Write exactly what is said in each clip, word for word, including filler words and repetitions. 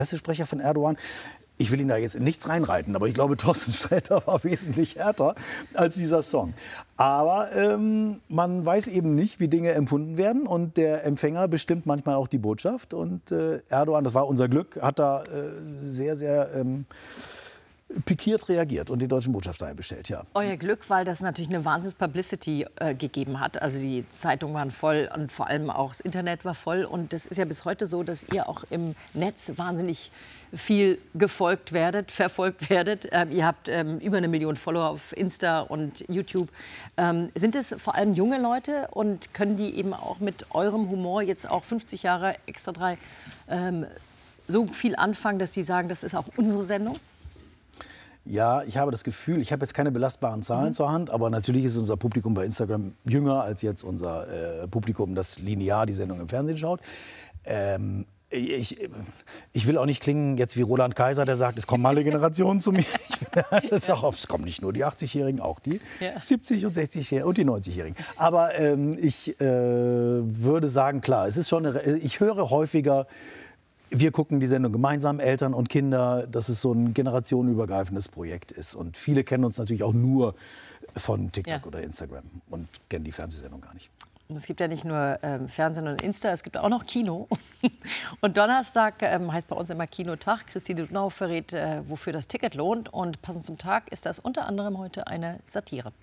Pressesprecher von Erdogan. Ich will ihn da jetzt in nichts reinreiten, aber ich glaube, Thorsten Sträter war wesentlich härter als dieser Song. Aber ähm, man weiß eben nicht, wie Dinge empfunden werden. Und der Empfänger bestimmt manchmal auch die Botschaft. Und äh, Erdogan, das war unser Glück, hat da äh, sehr, sehr ähm, pikiert reagiert und den deutschen Botschafter einbestellt, ja. Euer Glück, weil das natürlich eine Wahnsinns-Publicity äh, gegeben hat. Also die Zeitungen waren voll und vor allem auch das Internet war voll. Und das ist ja bis heute so, dass ihr auch im Netz wahnsinnig viel gefolgt werdet, verfolgt werdet. Ähm, ihr habt ähm, über eine Million Follower auf Insta und YouTube. Ähm, sind es vor allem junge Leute und können die eben auch mit eurem Humor jetzt auch fünfzig Jahre Extra drei ähm, so viel anfangen, dass die sagen, das ist auch unsere Sendung? Ja, ich habe das Gefühl, ich habe jetzt keine belastbaren Zahlen mhm. zur Hand, aber natürlich ist unser Publikum bei Instagram jünger als jetzt unser äh, Publikum, das linear die Sendung im Fernsehen schaut. Ähm, ich, ich will auch nicht klingen jetzt wie Roland Kaiser, der sagt, es kommen alle Generationen zu mir. Ich, ja. auch, es kommen nicht nur die achtzigjährigen, auch die ja. siebzig- und sechzigjährigen und die neunzigjährigen. Aber ähm, ich äh, würde sagen, klar, es ist schon eine, ich höre häufiger, wir gucken die Sendung gemeinsam, Eltern und Kinder, dass es so ein generationenübergreifendes Projekt ist. Und viele kennen uns natürlich auch nur von TikTok ja. oder Instagram und kennen die Fernsehsendung gar nicht. Es gibt ja nicht nur ähm, Fernsehen und Insta, es gibt auch noch Kino. Und Donnerstag ähm, heißt bei uns immer Kinotag. Christine Dunau verrät, äh, wofür das Ticket lohnt. Und passend zum Tag ist das unter anderem heute eine Satire.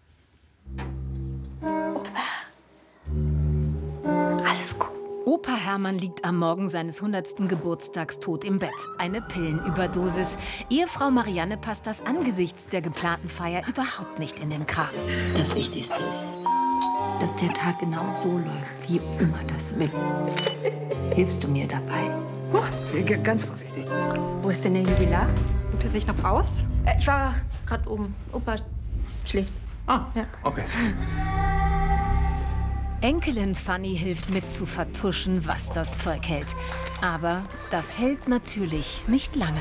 Opa, alles gut. Opa Hermann liegt am Morgen seines hundertsten Geburtstags tot im Bett. Eine Pillenüberdosis. Ehefrau Marianne passt das angesichts der geplanten Feier überhaupt nicht in den Kram. Das Wichtigste ist jetzt, dass der Tag genau so läuft, wie Oma das will. Hilfst du mir dabei? Huh, ganz vorsichtig. Wo ist denn der Jubilar? Ruht er sich noch aus? Äh, ich war gerade oben. Opa schläft. Ah, ja. Okay. Enkelin Fanny hilft mit zu vertuschen, was das Zeug hält. Aber das hält natürlich nicht lange.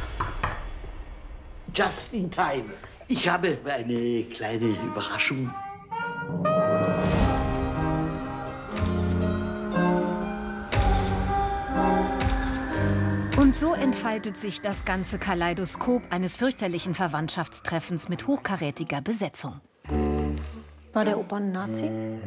Just in time. Ich habe eine kleine Überraschung. Und so entfaltet sich das ganze Kaleidoskop eines fürchterlichen Verwandtschaftstreffens mit hochkarätiger Besetzung. War der Opa ein Nazi?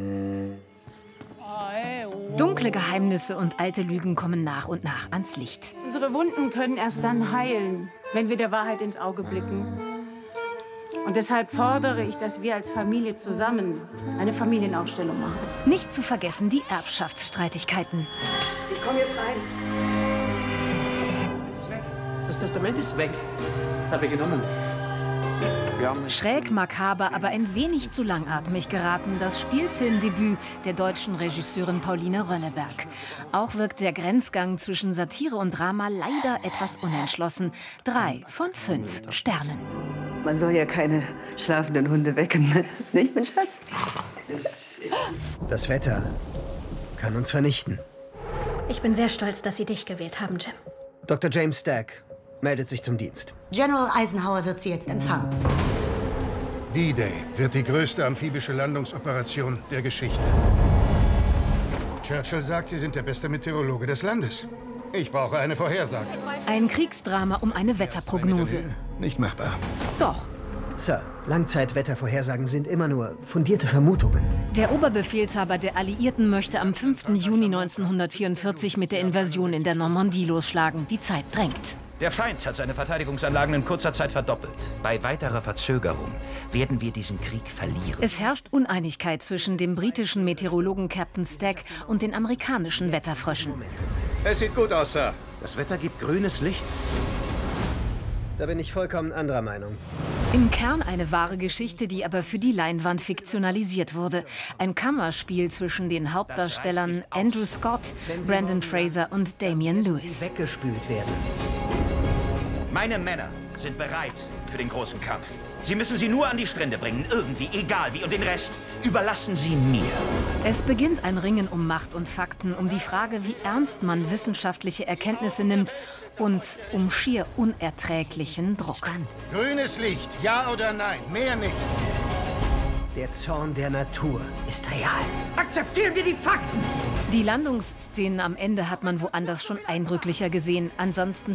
Dunkle Geheimnisse und alte Lügen kommen nach und nach ans Licht. Unsere Wunden können erst dann heilen, wenn wir der Wahrheit ins Auge blicken. Und deshalb fordere ich, dass wir als Familie zusammen eine Familienaufstellung machen. Nicht zu vergessen die Erbschaftsstreitigkeiten. Ich komme jetzt rein. Das Testament ist weg. Habe ich genommen. Schräg, makaber, aber ein wenig zu langatmig geraten das Spielfilmdebüt der deutschen Regisseurin Pauline Rönneberg. Auch wirkt der Grenzgang zwischen Satire und Drama leider etwas unentschlossen. Drei von fünf Sternen. Man soll ja keine schlafenden Hunde wecken, nicht, mein Schatz? Das Wetter kann uns vernichten. Ich bin sehr stolz, dass Sie dich gewählt haben, Jim. Doktor James Stack meldet sich zum Dienst. General Eisenhower wird Sie jetzt empfangen. D-Day wird die größte amphibische Landungsoperation der Geschichte. Churchill sagt, Sie sind der beste Meteorologe des Landes. Ich brauche eine Vorhersage. Ein Kriegsdrama um eine Wetterprognose. Nicht machbar. Doch. Sir, Langzeitwettervorhersagen sind immer nur fundierte Vermutungen. Der Oberbefehlshaber der Alliierten möchte am fünften Juni neunzehnhundertvierundvierzig mit der Invasion in der Normandie losschlagen. Die Zeit drängt. Der Feind hat seine Verteidigungsanlagen in kurzer Zeit verdoppelt. Bei weiterer Verzögerung werden wir diesen Krieg verlieren. Es herrscht Uneinigkeit zwischen dem britischen Meteorologen Captain Stack und den amerikanischen Wetterfröschen. Es sieht gut aus, Sir. Das Wetter gibt grünes Licht. Da bin ich vollkommen anderer Meinung. Im Kern eine wahre Geschichte, die aber für die Leinwand fiktionalisiert wurde. Ein Kammerspiel zwischen den Hauptdarstellern Andrew Scott, Brendan Fraser und Damian Lewis. Weggespült werden. Meine Männer sind bereit für den großen Kampf. Sie müssen sie nur an die Strände bringen, irgendwie, egal wie. Und den Rest überlassen Sie mir. Es beginnt ein Ringen um Macht und Fakten, um die Frage, wie ernst man wissenschaftliche Erkenntnisse nimmt und um schier unerträglichen Druck. Grünes Licht, ja oder nein, mehr nicht. Der Zorn der Natur ist real. Akzeptieren wir die Fakten! Die Landungsszenen am Ende hat man woanders schon eindrücklicher gesehen. Ansonsten